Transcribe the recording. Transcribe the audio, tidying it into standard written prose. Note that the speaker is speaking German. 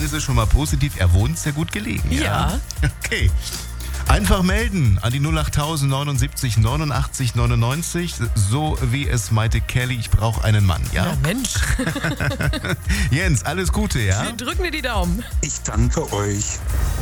ist es schon mal positiv, er wohnt sehr gut gelegen. Ja. Okay. Einfach melden an die 08000 79 89 99, so wie es meinte Kelly, ich brauche einen Mann, ja? Ja, Mensch. Jens, alles Gute, ja? Wir drücken dir die Daumen. Ich danke euch.